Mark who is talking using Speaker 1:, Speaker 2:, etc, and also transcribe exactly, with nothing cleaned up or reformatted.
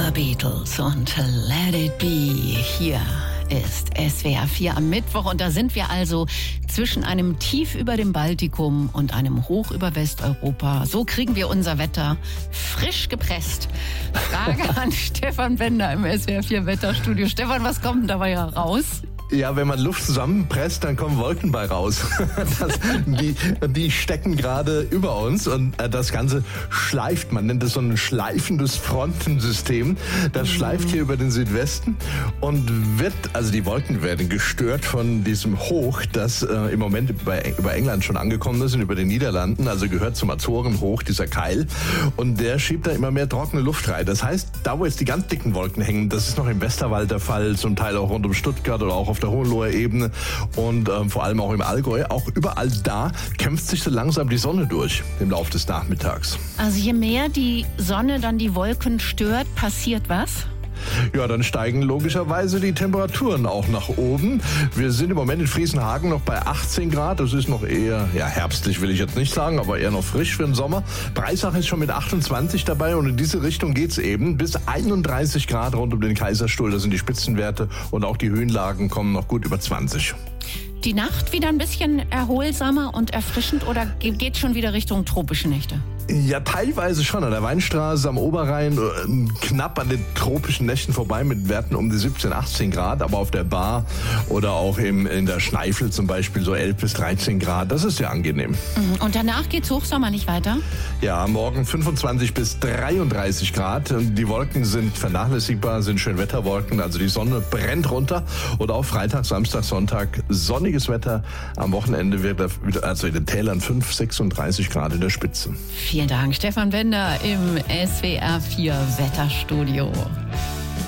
Speaker 1: The Beatles und Let It Be. Hier ist S W R vier am Mittwoch und da sind wir also zwischen einem Tief über dem Baltikum und einem Hoch über Westeuropa. So kriegen wir unser Wetter frisch gepresst. Frage an Stefan Bender im S W R vier Wetterstudio. Stefan, was kommt denn dabei raus?
Speaker 2: Ja, wenn man Luft zusammenpresst, dann kommen Wolken bei raus. Das, die, die stecken gerade über uns und das Ganze schleift. Man nennt das so ein schleifendes Frontensystem. Das schleift hier über den Südwesten und wird, also die Wolken werden gestört von diesem Hoch, das äh, im Moment über, über England schon angekommen ist und über den Niederlanden, also gehört zum Azorenhoch, dieser Keil. Und der schiebt da immer mehr trockene Luft rein. Das heißt, da wo jetzt die ganz dicken Wolken hängen, das ist noch im Westerwald der Fall, zum Teil auch rund um Stuttgart oder auch auf der Hohenloher Ebene und ähm, vor allem auch im Allgäu. Auch überall da kämpft sich so langsam die Sonne durch im Laufe des Nachmittags.
Speaker 1: Also je mehr die Sonne dann die Wolken stört, passiert was?
Speaker 2: Ja, dann steigen logischerweise die Temperaturen auch nach oben. Wir sind im Moment in Friesenhagen noch bei achtzehn Grad. Das ist noch eher, ja, herbstlich will ich jetzt nicht sagen, aber eher noch frisch für den Sommer. Breisach ist schon mit achtundzwanzig dabei und in diese Richtung geht's eben. Bis einunddreißig Grad rund um den Kaiserstuhl. Das sind die Spitzenwerte und auch die Höhenlagen kommen noch gut über zwanzig.
Speaker 1: Die Nacht wieder ein bisschen erholsamer und erfrischend oder geht schon wieder Richtung tropische Nächte?
Speaker 2: Ja, teilweise schon. An der Weinstraße am Oberrhein äh, knapp an den tropischen Nächten vorbei mit Werten um die siebzehn, achtzehn Grad. Aber auf der Bar oder auch im, in der Schneifel zum Beispiel so elf bis dreizehn Grad. Das ist ja angenehm.
Speaker 1: Und danach geht's hochsommerlich weiter?
Speaker 2: Ja, morgen fünfundzwanzig bis dreiunddreißig Grad. Die Wolken sind vernachlässigbar, sind Schönwetterwolken. Also die Sonne brennt runter. Und auch Freitag, Samstag, Sonntag sonniges Wetter. Am Wochenende wird also in den Tälern fünf, sechsunddreißig Grad in der Spitze.
Speaker 1: Vielen Dank, Stefan Bender im S W R vier Wetterstudio.